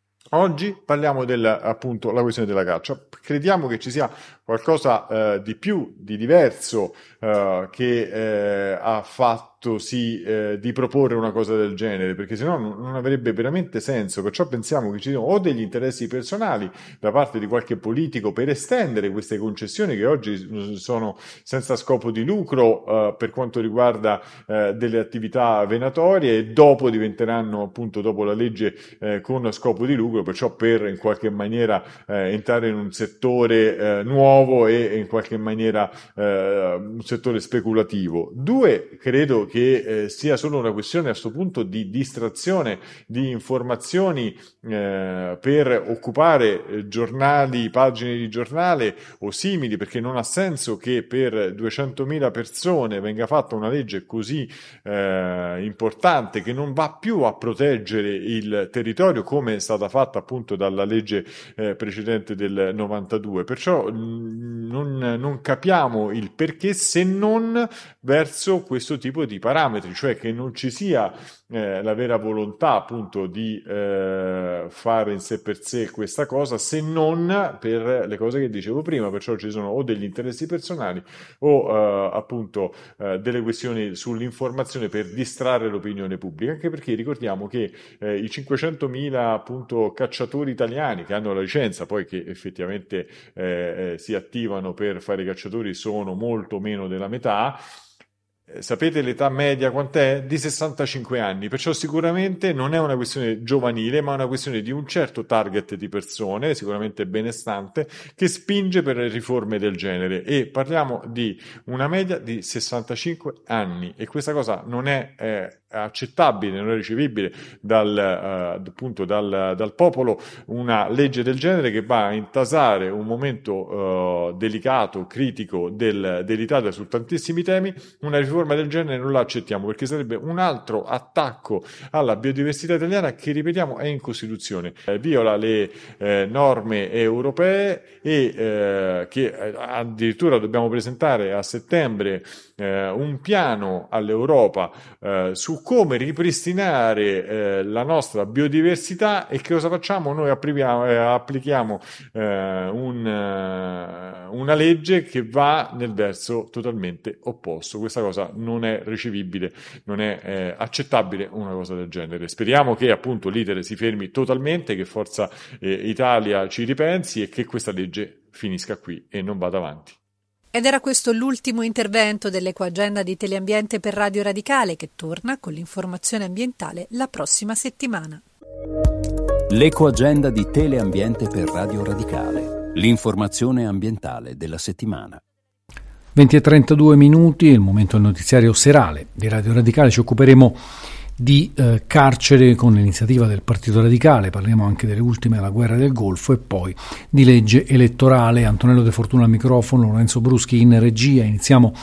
S8: Oggi parliamo del, appunto, la questione della caccia. Crediamo che ci sia qualcosa eh, di più, di diverso, eh, che eh, ha fatto sì eh, di proporre una cosa del genere, perché sennò non, non avrebbe veramente senso. Perciò pensiamo che ci siano o degli interessi personali da parte di qualche politico per estendere queste concessioni, che oggi sono senza scopo di lucro eh, per quanto riguarda eh, delle attività venatorie, e dopo diventeranno, appunto, dopo la legge, eh, con scopo di lucro, perciò per in qualche maniera eh, entrare in un settore eh, nuovo e in qualche maniera eh, un settore speculativo. Due, credo che eh, sia solo una questione a questo punto di distrazione di informazioni eh, per occupare eh, giornali, pagine di giornale o simili, perché non ha senso che per duecentomila persone venga fatta una legge così eh, importante, che non va più a proteggere il territorio come è stata fatta appunto dalla legge eh, precedente del novantadue. Perciò mh, non, non capiamo il perché, se non verso questo tipo di parametri, cioè che non ci sia eh, la vera volontà appunto di eh, fare in sé per sé questa cosa, se non per le cose che dicevo prima. Perciò ci sono o degli interessi personali o eh, appunto eh, delle questioni sull'informazione per distrarre l'opinione pubblica, anche perché ricordiamo che eh, i cinquecentomila appunto cacciatori italiani che hanno la licenza, poi che effettivamente eh, eh, si attivano per fare i cacciatori, sono molto meno della metà. Sapete l'età media quant'è? Di sessantacinque anni, perciò sicuramente non è una questione giovanile, ma una questione di un certo target di persone, sicuramente benestante, che spinge per riforme del genere, e parliamo di una media di sessantacinque anni, e questa cosa non è eh, accettabile, non è ricevibile dal, uh, appunto dal, dal popolo, una legge del genere che va a intasare un momento uh, delicato, critico del, dell'Italia su tantissimi temi. Una riforma del genere non la accettiamo, perché sarebbe un altro attacco alla biodiversità italiana che, ripetiamo, è in Costituzione, eh, viola le eh, norme europee, e eh, che eh, addirittura dobbiamo presentare a settembre eh, un piano all'Europa eh, su come ripristinare eh, la nostra biodiversità. E che cosa facciamo? Noi applichiamo, eh, applichiamo eh, un, uh, una legge che va nel verso totalmente opposto. Questa cosa non è ricevibile, non è eh, accettabile una cosa del genere. Speriamo che appunto l'iter si fermi totalmente, che Forza eh, Italia ci ripensi e che questa legge finisca qui e non vada avanti.
S6: Ed era questo l'ultimo intervento dell'Ecoagenda di Teleambiente per Radio Radicale, che torna con l'informazione ambientale la prossima settimana.
S5: L'Ecoagenda di Teleambiente per Radio Radicale, l'informazione ambientale della settimana.
S3: venti e trentadue minuti, il momento del notiziario serale di Radio Radicale. Ci occuperemo di eh, carcere con l'iniziativa del Partito Radicale, parliamo anche delle ultime alla guerra del Golfo, e poi di legge elettorale. Antonello De Fortuna al microfono, Lorenzo Bruschi in regia. Iniziamo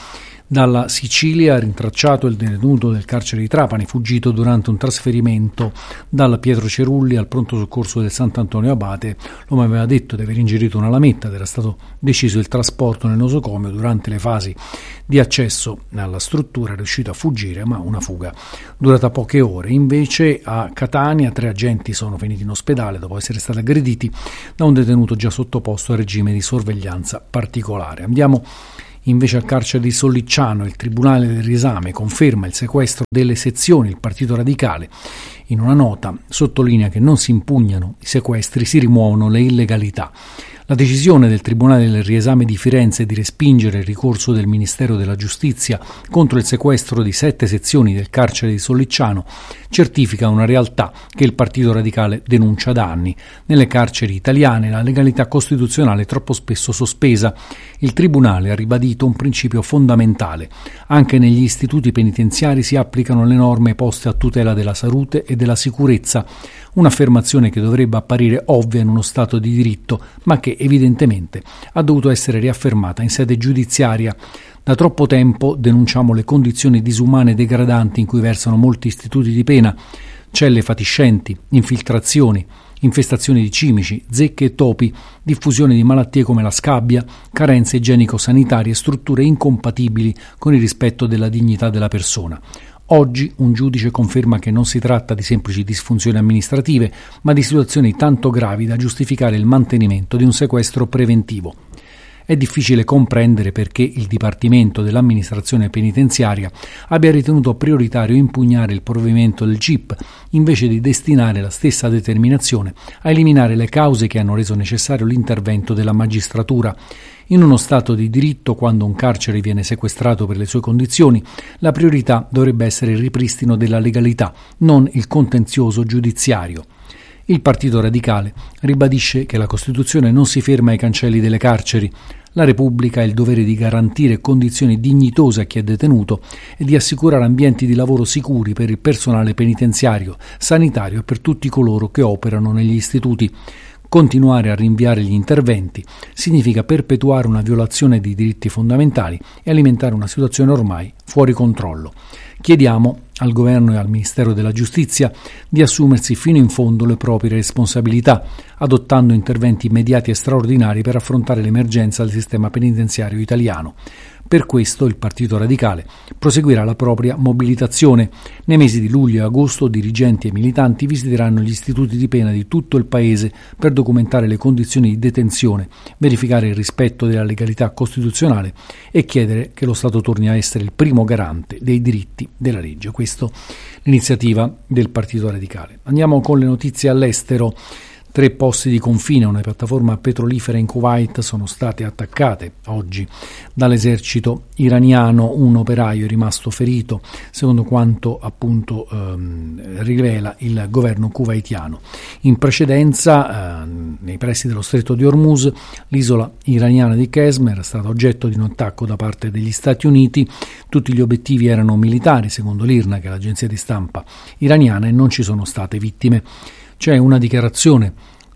S3: Dalla Sicilia ha rintracciato il detenuto del carcere di Trapani, fuggito durante un trasferimento dal Pietro Cerulli al pronto soccorso del Sant'Antonio Abate. L'uomo aveva detto di aver ingerito una lametta ed era stato deciso il trasporto nel nosocomio. Durante le fasi di accesso alla struttura è riuscito a fuggire, ma una fuga durata poche ore. Invece a Catania tre agenti sono finiti in ospedale dopo essere stati aggrediti da un detenuto già sottoposto a regime di sorveglianza particolare. Andiamo invece al carcere di Sollicciano. Il Tribunale del Riesame conferma il sequestro delle sezioni. Il Partito Radicale in una nota sottolinea che non si impugnano i sequestri, si rimuovono le illegalità. La decisione del Tribunale del Riesame di Firenze di respingere il ricorso del Ministero della Giustizia contro il sequestro di sette sezioni del carcere di Sollicciano certifica una realtà che il Partito Radicale denuncia da anni. Nelle carceri italiane la legalità costituzionale è troppo spesso sospesa. Il Tribunale ha ribadito un principio fondamentale. Anche negli istituti penitenziari si applicano le norme poste a tutela della salute e della sicurezza, un'affermazione che dovrebbe apparire ovvia in uno Stato di diritto, ma che evidentemente ha dovuto essere riaffermata in sede giudiziaria. Da troppo tempo denunciamo le condizioni disumane e degradanti in cui versano molti istituti di pena, celle fatiscenti, infiltrazioni, infestazioni di cimici, zecche e topi, diffusione di malattie come la scabbia, carenze igienico-sanitarie e strutture incompatibili con il rispetto della dignità della persona. Oggi un giudice conferma che non si tratta di semplici disfunzioni amministrative, ma di situazioni tanto gravi da giustificare il mantenimento di un sequestro preventivo. È difficile comprendere perché il Dipartimento dell'Amministrazione Penitenziaria abbia ritenuto prioritario impugnare il provvedimento del G I P invece di destinare la stessa determinazione a eliminare le cause che hanno reso necessario l'intervento della magistratura. In uno Stato di diritto, quando un carcere viene sequestrato per le sue condizioni, la priorità dovrebbe essere il ripristino della legalità, non il contenzioso giudiziario. Il Partito Radicale ribadisce che la Costituzione non si ferma ai cancelli delle carceri. La Repubblica ha il dovere di garantire condizioni dignitose a chi è detenuto e di assicurare ambienti di lavoro sicuri per il personale penitenziario, sanitario e per tutti coloro che operano negli istituti. Continuare a rinviare gli interventi significa perpetuare una violazione dei diritti fondamentali e alimentare una situazione ormai fuori controllo. Chiediamo al Governo e al Ministero della Giustizia di assumersi fino in fondo le proprie responsabilità, adottando interventi immediati e straordinari per affrontare l'emergenza del sistema penitenziario italiano. Per questo il Partito Radicale proseguirà la propria mobilitazione. Nei mesi di luglio e agosto dirigenti e militanti visiteranno gli istituti di pena di tutto il Paese per documentare le condizioni di detenzione, verificare il rispetto della legalità costituzionale e chiedere che lo Stato torni a essere il primo garante dei diritti della legge. Questo l'iniziativa del Partito Radicale. Andiamo con le notizie all'estero. Tre posti di confine a una piattaforma petrolifera in Kuwait sono state attaccate oggi dall'esercito iraniano. Un operaio è rimasto ferito, secondo quanto appunto ehm, rivela il governo kuwaitiano. In precedenza, eh, nei pressi dello stretto di Hormuz, l'isola iraniana di Qesm era stata oggetto di un attacco da parte degli Stati Uniti. Tutti gli obiettivi erano militari, secondo l'I R N A, che è l'agenzia di stampa iraniana, e non ci sono state vittime. C'è una dichiarazione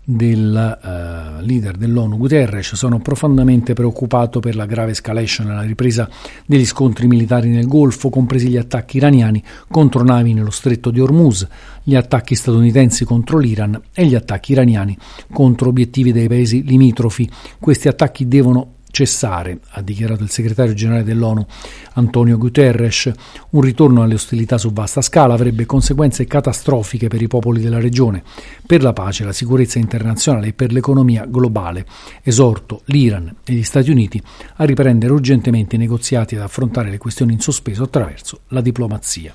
S3: del uh, leader dell'ONU Guterres: sono profondamente preoccupato per la grave escalation e la ripresa degli scontri militari nel Golfo, compresi gli attacchi iraniani contro navi nello stretto di Hormuz, gli attacchi statunitensi contro l'Iran e gli attacchi iraniani contro obiettivi dei paesi limitrofi. Questi attacchi devono cessare, ha dichiarato il segretario generale dell'ONU Antonio Guterres. Un ritorno alle ostilità su vasta scala avrebbe conseguenze catastrofiche per i popoli della regione, per la pace, la sicurezza internazionale e per l'economia globale. Esorto l'Iran e gli Stati Uniti a riprendere urgentemente i negoziati e ad affrontare le questioni in sospeso attraverso la diplomazia.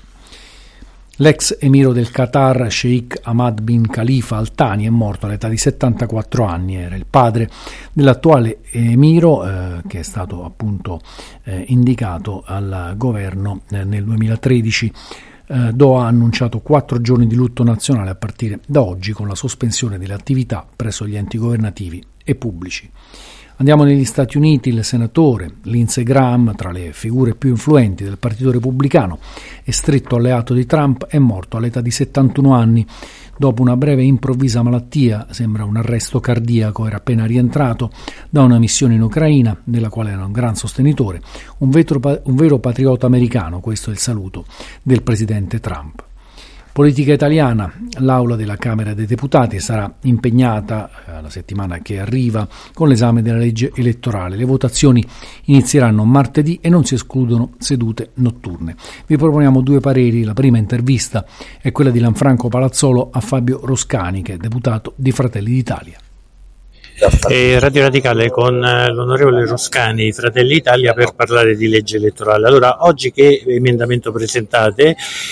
S3: L'ex emiro del Qatar, Sheikh Hamad bin Khalifa Al Thani, è morto all'età di settantaquattro anni. Era il padre dell'attuale emiro, eh, che è stato appunto eh, indicato al governo eh, nel duemilatredici. Eh, Doha ha annunciato quattro giorni di lutto nazionale a partire da oggi, con la sospensione delle attività presso gli enti governativi e pubblici. Andiamo negli Stati Uniti. Il senatore Lindsey Graham, tra le figure più influenti del Partito Repubblicano e stretto alleato di Trump, è morto all'età di settantuno anni. Dopo una breve e improvvisa malattia, sembra un arresto cardiaco, era appena rientrato da una missione in Ucraina, della quale era un gran sostenitore, un, vetro, un vero patriota americano, questo è il saluto del presidente Trump. Politica italiana, l'Aula della Camera dei Deputati sarà impegnata eh, la settimana che arriva con l'esame della legge elettorale. Le votazioni inizieranno martedì e non si escludono sedute notturne. Vi proponiamo due pareri. La prima intervista è quella di Lanfranco Palazzolo a Fabio Roscani, che è deputato di Fratelli d'Italia.
S1: E Radio Radicale con l'onorevole Roscani, Fratelli d'Italia, per parlare di legge elettorale. Allora, oggi che emendamento presentate?